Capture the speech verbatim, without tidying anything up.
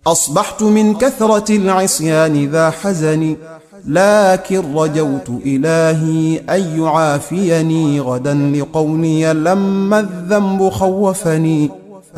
أصبحت من كثرة العصيان ذا حزن، لكن رجوت إلهي أن يعافيني غدا لقولي لما الذنب خوفني.